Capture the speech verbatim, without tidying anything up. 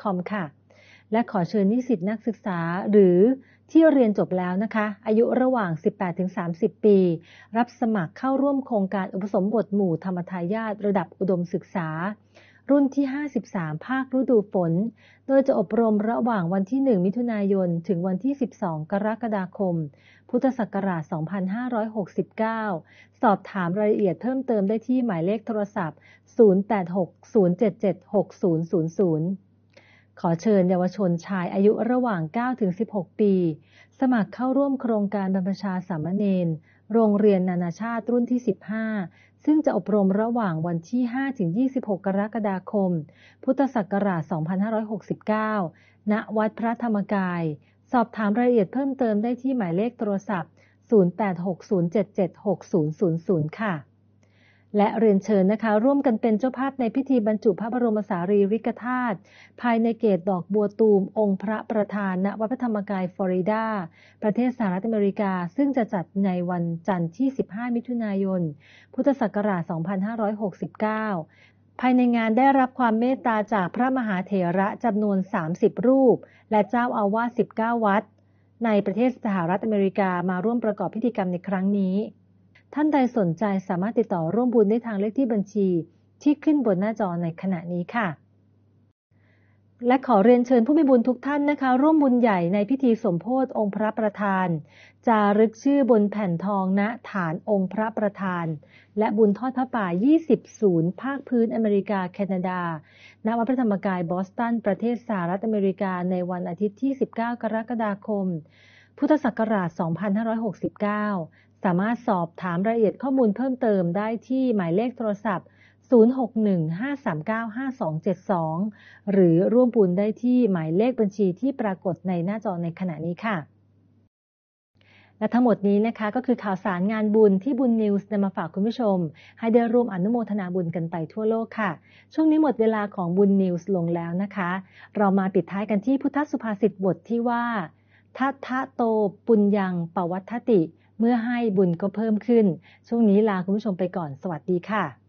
อม ค่ะและขอเชิญนิสิตนักศึกษาหรือที่เรียนจบแล้วนะคะอายุระหว่าง สิบแปดถึงสามสิบ ปีรับสมัครเข้าร่วมโครงการอุปสมบทหมู่ธรรมทายาทระดับอุดมศึกษารุ่นที่ ห้าสิบสาม ภาคฤดูฝนโดยจะอบรมระหว่างวันที่ หนึ่ง มิถุนายนถึงวันที่ สิบสอง กรกฎาคม พุทธศักราช สองพันห้าร้อยหกสิบเก้า สอบถามรายละเอียดเพิ่มเติมได้ที่หมายเลขโทรศัพท์ ศูนย์ แปด หก ศูนย์ เจ็ด เจ็ด หก ศูนย์ ศูนย์ ศูนย์ ขอเชิญเยาวชนชายอายุระหว่าง เก้า ถึง สิบหก ปี สมัครเข้าร่วมโครงการบรรพชาสามเณรโรงเรียนนานาชาติรุ่นที่ สิบห้า ซึ่งจะอบรมระหว่างวันที่ ห้า ถึง ยี่สิบหก กรกฎาคม พุทธศักราช สองพันห้าร้อยหกสิบเก้า ณ วัดพระธรรมกาย สอบถามรายละเอียดเพิ่มเติมได้ที่หมายเลขโทรศัพท์ ศูนย์ แปด หก ศูนย์ เจ็ด เจ็ด หก ศูนย์ ศูนย์ ศูนย์ ค่ะและเรียนเชิญนะคะร่วมกันเป็นเจ้าภาพในพิธีบรรจุพระบรมสารีริกธาตุภายในเกศดอกบัวตูมองค์พระประธานณวัดพระธรรมกายฟลอริดาประเทศสหรัฐอเมริกาซึ่งจะจัดในวันจันทร์ที่ สิบห้า มิถุนายน พุทธศักราช สองพันห้าร้อยหกสิบเก้า ภายในงานได้รับความเมตตาจากพระมหาเถระจำนวน สามสิบ รูปและเจ้าอาวาส สิบเก้า วัดในประเทศสหรัฐอเมริกามาร่วมประกอบพิธีกรรมในครั้งนี้ท่านใดสนใจสามารถติดต่อร่วมบุญได้ทางเลขที่บัญชีที่ขึ้นบนหน้าจอในขณะนี้ค่ะและขอเรียนเชิญผู้มีบุญทุกท่านนะคะร่วมบุญใหญ่ในพิธีสมโภชองค์พระประธานจารึกชื่อบนแผ่นทองณฐานองค์พระประธานและบุญทอดพระป่ายี่สิบศูนย์ภาคพื้นอเมริกาแคนาดาณวัดพระธรรมกายบอสตันประเทศสหรัฐอเมริกาในวันอาทิตย์ที่ สิบเก้า กรกฎาคม พุทธศักราช สองพันห้าร้อยหกสิบเก้าสามารถสอบถามรายละเอียดข้อมูลเพิ่มเติมได้ที่หมายเลขโทรศัพท์ ศูนย์ หก หนึ่ง ห้า สาม เก้า ห้า สอง เจ็ด สอง หรือร่วมบุญได้ที่หมายเลขบัญชีที่ปรากฏในหน้าจอในขณะนี้ค่ะและทั้งหมดนี้นะคะก็คือข่าวสารงานบุญที่บุญนิวส์นำมาฝากคุณผู้ชมให้ได้ร่วมอนุโมทนาบุญกันไปทั่วโลกค่ะช่วงนี้หมดเวลาของบุญนิวส์ลงแล้วนะคะเรามาปิดท้ายกันที่พุทธสุภาษิตบทที่ว่าทัทธะโตปุญญังปวัฏฏติเมื่อให้บุญก็เพิ่มขึ้นช่วงนี้ลาคุณผู้ชมไปก่อนสวัสดีค่ะ